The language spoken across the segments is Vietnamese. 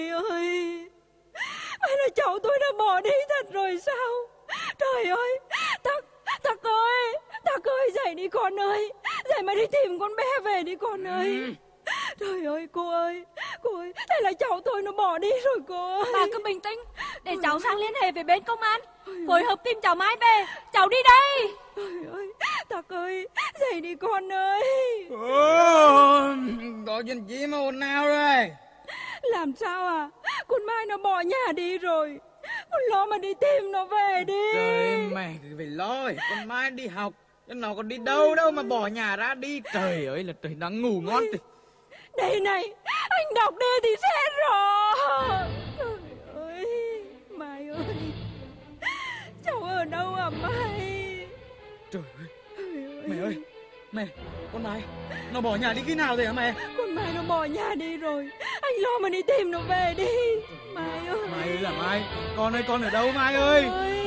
ơi, hay là cháu tôi đã bỏ đi thật rồi sao? Trời ơi, Tắc ơi, dậy đi con ơi, dậy mà đi tìm con bé về đi con ơi. Trời ơi, cô ơi, hay là cháu tôi nó bỏ đi rồi cô ơi. Bà cứ bình tĩnh, để cháu sang liên hệ với bên công an, phối hợp tìm cháu Mai về. Cháu đi đây. Trời ơi, Tắc ơi, dậy đi con ơi. Có chuyện gì mà ồn ào rồi? Làm sao à? Con Mai nó bỏ nhà đi rồi. Con lo mà đi tìm nó về đi. Trời, mày phải lo. Con Mai đi học, chứ nó còn đi đâu đâu mà bỏ nhà ra đi. Trời ơi là trời, đang ngủ ngon thì. Đây này, anh đọc đi thì sẽ rõ. Trời ơi, Mai ơi, cháu ở đâu à Mai? Trời ơi, mẹ ơi, mẹ, con Mai, nó bỏ nhà đi khi nào rồi hả mẹ? Con Mai nó bỏ nhà đi rồi. Anh lo mà đi tìm nó về đi. Mai ơi. Mai ơi là Mai, con ơi, con ở đâu Mai ơi?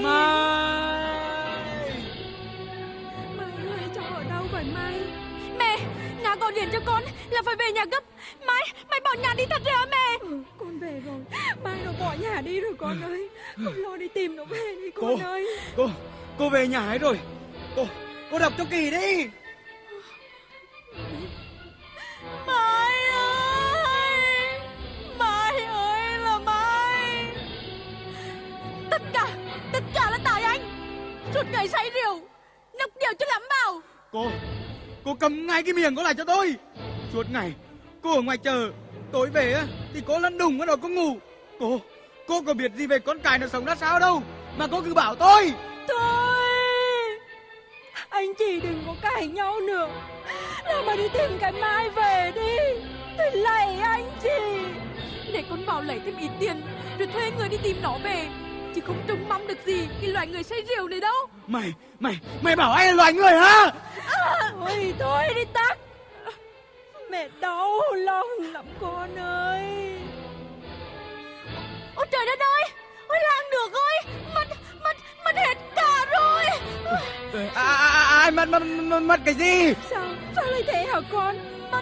Mai! Mai ơi, cháu ở đâu vậy Mai? Mẹ, nhà gọi điện cho con là phải về nhà gấp. Mai bỏ nhà đi thật rồi hả mẹ? Con về rồi. Mai nó bỏ nhà đi rồi con ơi. Con lo đi tìm nó về đi con ơi. Cô về nhà ấy rồi. Cô đọc cho Kỳ đi. Mai ơi là Mai. Tất cả là tại anh. Suốt ngày say rượu, nốc điều cho lắm vào. Cô cầm ngay cái miệng cô lại cho tôi. Suốt ngày cô ở ngoài chờ, tối về á thì cô lăn đùng bắt đầu cô ngủ. Cô có biết gì về con cái nó sống ra sao đâu mà cô cứ bảo tôi. Thôi, anh chị đừng có cãi nhau nữa. Nào mà đi tìm cái Mai về đi. Tôi lạy anh chị. Để con vào lấy thêm ít tiền rồi thuê người đi tìm nó về, chứ không trông mong được gì cái loại người say rượu này đâu. Mày bảo anh là loài người hả? Thôi đi Tắc. Mẹ đau lòng lắm con ơi. Ôi trời đất ơi, ôi làng được rồi, mất hết cả rồi. Ai mất cái gì? Sao lại thế hả con?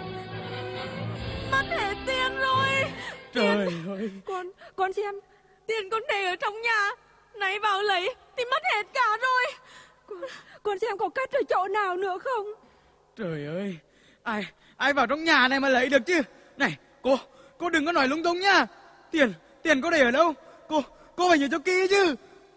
Mất hết tiền rồi. Trời ơi. Con xem. Tiền con để ở trong nhà, nãy vào lấy thì mất hết cả rồi. Con xem có cắt ở chỗ nào nữa không? Trời ơi, ai vào trong nhà này mà lấy được chứ? Này, cô đừng có nói lung tung nhá. Tiền cô để ở đâu? Cô phải nhớ cho kỹ chứ.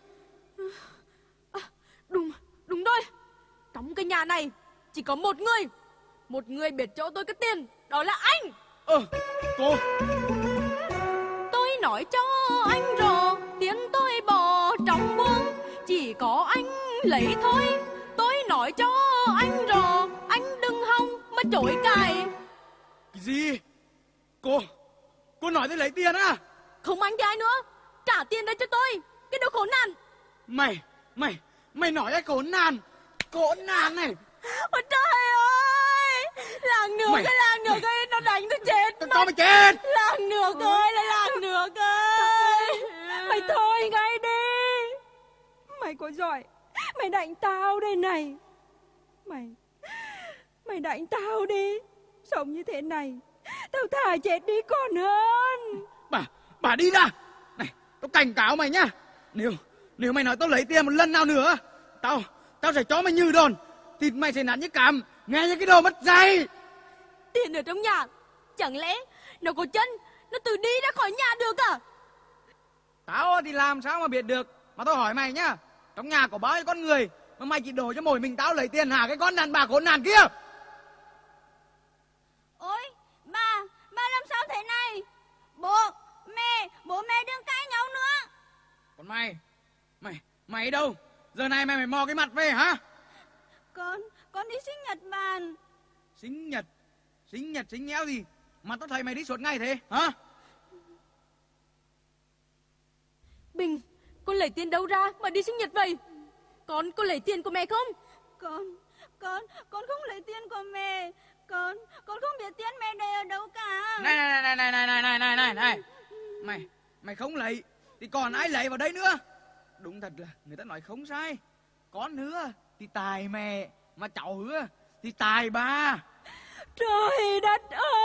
Đúng rồi. Trong cái nhà này chỉ có một người biết chỗ tôi cái tiền, đó là anh. Cô. Tôi nói cho anh rõ, tiền tôi bỏ trong buông, chỉ có anh lấy thôi. Tôi nói cho anh rõ, anh đừng hòng mà chối cãi. Cái gì? Cô nói tôi lấy tiền à? Không anh thì ai nữa, trả tiền đây cho tôi, cái đồ khốn nạn. Mày nói cái khốn nạn này. Ôi trời ơi, làng nước ơi, nó đánh tôi chết. Cho mày chết. Làng nước ơi, là làng nước ơi. Mày thôi ngay đi. Mày có giỏi, mày đánh tao đây này. Mày đánh tao đi. Sống như thế này, tao thà chết đi còn hơn. Bà đi ra. Này, tao cảnh cáo mày nhá. Nếu mày nói tao lấy tiền một lần nào nữa, tao sẽ cho mày như đòn. Thịt mày sẽ nát như cám, nghe như cái đồ mất dạy. Tiền ở trong nhà, chẳng lẽ nó có chân, nó tự đi ra khỏi nhà được à? Tao thì làm sao mà biết được. Mà tao hỏi mày nhá, trong nhà có bao nhiêu con người mà mày chỉ đổ cho mỗi mình tao lấy tiền hả cái con đàn bà khốn nạn kia? Ôi, bà làm sao thế này? Bố mẹ đừng cãi nhau nữa. Còn mày đâu? Giờ này mày mò cái mặt về hả? Con đi sinh nhật bạn. Sinh nhẽo gì mà tao thấy mày đi suốt ngày thế hả? Bình, con lấy tiền đâu ra mà đi sinh nhật vậy? Con lấy tiền của mẹ không? Con không lấy tiền của mẹ. Con không biết tiền mẹ để ở đâu cả. Này. Mày không lấy thì còn ai lấy vào đây nữa? Đúng thật là người ta nói không sai. Con hứa thì tài mẹ, mà cháu hứa thì tài ba. Trời đất ơi.